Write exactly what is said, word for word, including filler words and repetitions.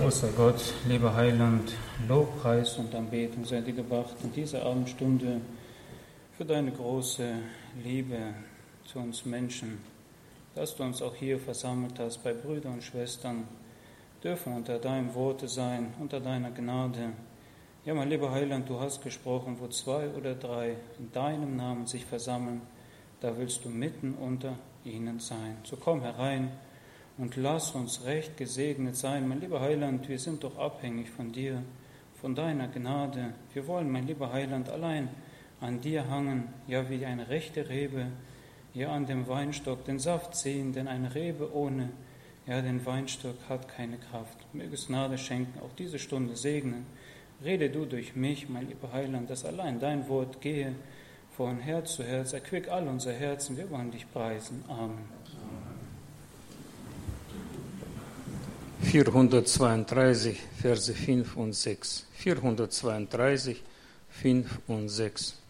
Großer Gott, lieber Heiland, Lobpreis und Anbetung sei dir gebracht in dieser Abendstunde für deine große Liebe zu uns Menschen, dass du uns auch hier versammelt hast bei Brüdern und Schwestern, dürfen unter deinem Worte sein, unter deiner Gnade. Ja, mein lieber Heiland, du hast gesprochen, wo zwei oder drei in deinem Namen sich versammeln, da willst du mitten unter ihnen sein. So komm herein und lass uns recht gesegnet sein. Mein lieber Heiland, wir sind doch abhängig von dir, von deiner Gnade. Wir wollen, mein lieber Heiland, allein an dir hangen, ja wie eine rechte Rebe, ja an dem Weinstock den Saft ziehen, denn eine Rebe ohne, ja den Weinstock hat keine Kraft. Mögest Gnade schenken, auch diese Stunde segnen. Rede du durch mich, mein lieber Heiland, dass allein dein Wort gehe von Herz zu Herz, erquick all unser Herzen, wir wollen dich preisen. Amen. vierhundertzweiunddreißig, Verse fünf und sechs. vierhundertzweiunddreißig, fünf und sechs.